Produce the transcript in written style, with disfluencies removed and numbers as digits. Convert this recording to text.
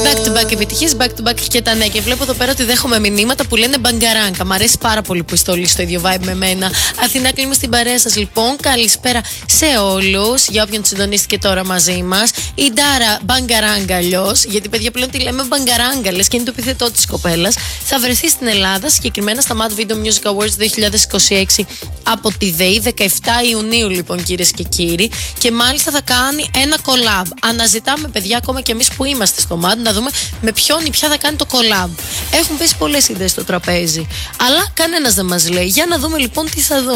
Back to back επιτυχίες, back to back και τα νέα. Και βλέπω εδώ πέρα ότι δέχομαι μηνύματα που λένε μπαγκαράνκα. Μ' αρέσει πάρα πολύ που είστε όλοι στο ίδιο vibe με μένα. Αθηνά, κλείνουμε στην παρέα σας λοιπόν. Καλησπέρα σε όλους. Για όποιον συντονίστηκε τώρα μαζί μας. Η Ντάρα μπαγκαράγκα αλλιώς. Γιατί παιδιά πλέον τη λέμε μπαγκαράγκα, λες και είναι το επιθετό της κοπέλας. Θα βρεθεί στην Ελλάδα, συγκεκριμένα στα Mad Video Music Awards 2026 από τη ΔΕΗ. 17 Ιουνίου λοιπόν, κυρίες και κύριοι. Και μάλιστα θα κάνει ένα collab. Αναζητάμε παιδιά ακόμα και εμείς που είμαστε στο Mad να δούμε με ποιον ή ποια θα κάνει το collab. Έχουν πέσει πολλές ιδέες στο τραπέζι. Αλλά κανένας δεν μας λέει. Για να δούμε λοιπόν τι θα δούμε.